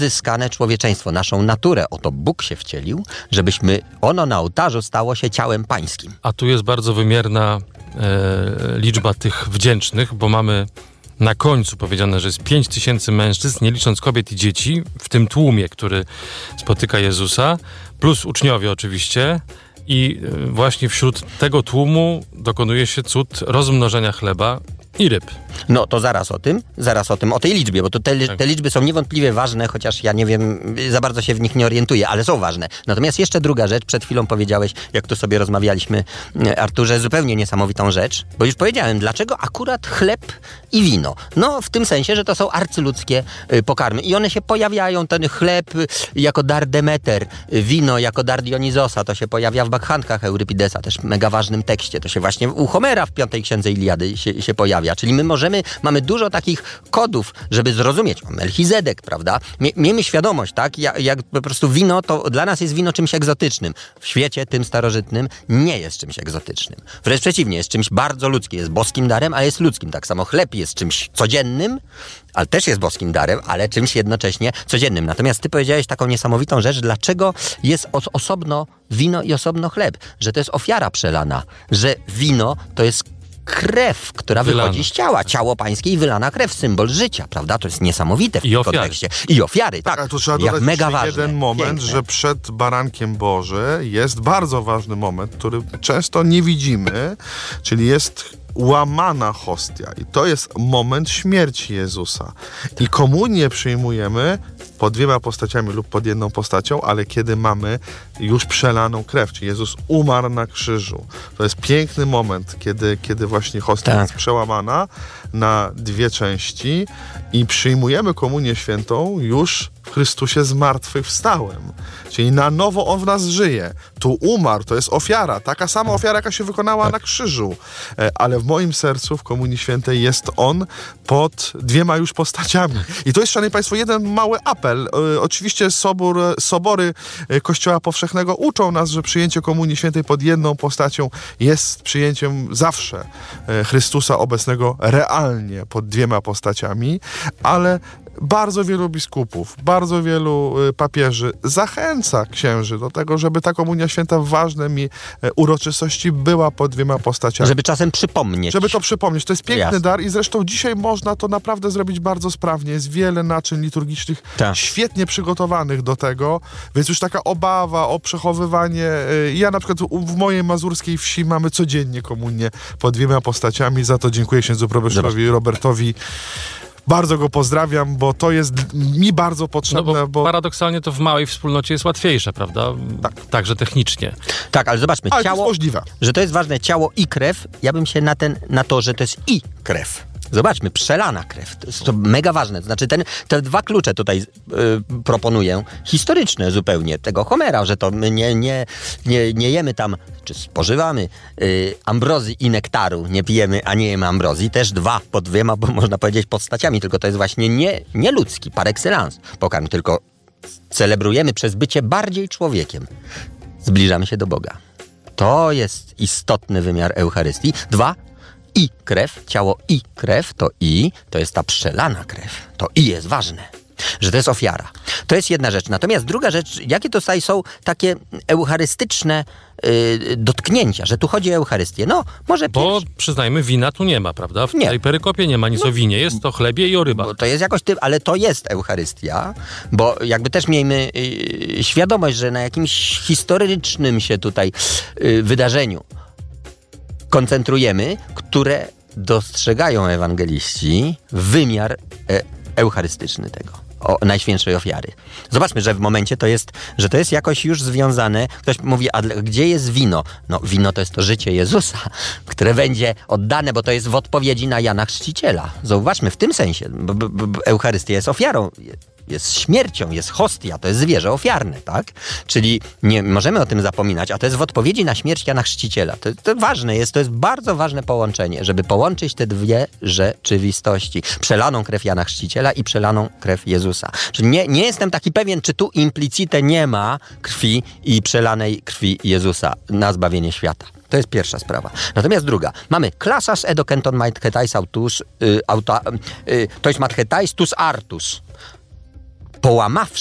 zyskane człowieczeństwo, naszą naturę. Oto Bóg się wcielił, żebyśmy, ono na ołtarzu stało się ciałem pańskim. A tu jest bardzo wymierna liczba tych wdzięcznych, bo mamy na końcu powiedziane, że jest 5000 mężczyzn, nie licząc kobiet i dzieci, w tym tłumie, który spotyka Jezusa, plus uczniowie oczywiście. I właśnie wśród tego tłumu dokonuje się cud rozmnożenia chleba i ryb. No to zaraz o tym, o tej liczbie, bo to te liczby są niewątpliwie ważne, chociaż ja nie wiem, za bardzo się w nich nie orientuję, ale są ważne. Natomiast jeszcze druga rzecz, przed chwilą powiedziałeś, jak tu sobie rozmawialiśmy, Arturze, zupełnie niesamowitą rzecz, bo już powiedziałem, dlaczego akurat chleb i wino. No w tym sensie, że to są arcyludzkie pokarmy i one się pojawiają, ten chleb jako dar Demeter, wino jako dar Dionizosa, to się pojawia w Bakchankach Eurypidesa, też mega ważnym tekście, to się właśnie u Homera w 5 księdze Iliady się pojawia, czyli my mamy dużo takich kodów, żeby zrozumieć. Melchizedek, prawda? Miejmy świadomość, tak? Jak po prostu wino, to dla nas jest wino czymś egzotycznym. W świecie tym starożytnym nie jest czymś egzotycznym. Wręcz przeciwnie, jest czymś bardzo ludzkim. Jest boskim darem, ale jest ludzkim. Tak samo chleb jest czymś codziennym, ale też jest boskim darem, ale czymś jednocześnie codziennym. Natomiast ty powiedziałeś taką niesamowitą rzecz, dlaczego jest osobno wino i osobno chleb. Że to jest ofiara przelana. Że wino to jest krew, która wychodzi z ciała. Ciało pańskie i wylana krew, symbol życia, prawda? To jest niesamowite w tym kontekście. I ofiary, tak. A tu trzeba dodać jeden moment, piękne, że przed barankiem Boży jest bardzo ważny moment, który często nie widzimy, czyli jest łamana hostia. I to jest moment śmierci Jezusa. I komunię przyjmujemy pod 2 postaciami lub pod 1 postacią, ale kiedy mamy już przelaną krew, czyli Jezus umarł na krzyżu. To jest piękny moment, kiedy właśnie hostia jest przełamana na 2 części i przyjmujemy komunię świętą już w Chrystusie zmartwychwstałym. Czyli na nowo On w nas żyje. Tu umarł, to jest ofiara. Taka sama ofiara, jaka się wykonała na krzyżu. Ale w moim sercu, w Komunii Świętej jest On pod 2 już postaciami. I to jest, szanowni państwo, jeden mały apel. Oczywiście sobory Kościoła Powszechnego uczą nas, że przyjęcie Komunii Świętej pod 1 postacią jest przyjęciem zawsze Chrystusa obecnego realnie pod 2 postaciami, ale bardzo wielu biskupów, bardzo wielu papieży zachęca księży do tego, żeby ta Komunia Święta w ważnej uroczystości była pod 2 postaciami. Żeby czasem przypomnieć. Żeby to przypomnieć. To jest piękny dar i zresztą dzisiaj można to naprawdę zrobić bardzo sprawnie. Jest wiele naczyń liturgicznych świetnie przygotowanych do tego, więc już taka obawa o przechowywanie. Ja na przykład w mojej mazurskiej wsi mamy codziennie komunię pod 2 postaciami. Za to dziękuję księdzu proboszczowi Robertowi. Bardzo go pozdrawiam, bo to jest mi bardzo potrzebne. No bo paradoksalnie to w małej wspólnocie jest łatwiejsze, prawda? Tak. Także technicznie. Tak, ale zobaczmy, ale ciało, to jest możliwe. Że to jest ważne, ciało i krew, ja bym się na to, że to jest i krew. Zobaczmy, przelana krew, to mega ważne. To znaczy te 2 klucze tutaj proponuję, historyczne zupełnie, tego Homera, że to my nie jemy tam, czy spożywamy ambrozji i nektaru, nie pijemy, a nie jemy ambrozji, też 2 pod 2, bo można powiedzieć postaciami, tylko to jest właśnie nie ludzki, par excellence pokarm, tylko celebrujemy przez bycie bardziej człowiekiem. Zbliżamy się do Boga. To jest istotny wymiar Eucharystii. 2, i krew, ciało i krew, to jest ta przelana krew. To i jest ważne, że to jest ofiara. To jest jedna rzecz. Natomiast druga rzecz, jakie tutaj są takie eucharystyczne dotknięcia, że tu chodzi o Eucharystię. No, może bo przyznajmy, wina tu nie ma, prawda? W tej perykopie nie ma nic o winie. Jest to chlebie i o rybach. Bo to jest jakoś ale to jest Eucharystia, bo jakby też miejmy świadomość, że na jakimś historycznym się tutaj wydarzeniu koncentrujemy, które dostrzegają ewangeliści wymiar eucharystyczny tego, najświętszej ofiary. Zobaczmy, że w momencie że to jest jakoś już związane. Ktoś mówi, a gdzie jest wino? No, wino to jest to życie Jezusa, które będzie oddane, bo to jest w odpowiedzi na Jana Chrzciciela. Zauważmy w tym sensie, bo Eucharystia jest ofiarą, jest śmiercią, jest hostia, to jest zwierzę ofiarne, tak? Czyli nie możemy o tym zapominać, a to jest w odpowiedzi na śmierć Jana Chrzciciela. To ważne jest, to jest bardzo ważne połączenie, żeby połączyć te 2 rzeczywistości. Przelaną krew Jana Chrzciciela i przelaną krew Jezusa. Czyli nie jestem taki pewien, czy tu implicite nie ma krwi i przelanej krwi Jezusa na zbawienie świata. To jest pierwsza sprawa. Natomiast druga. Mamy klasas edokenton mathetais autus, tois mathetais tus artus. połamawszy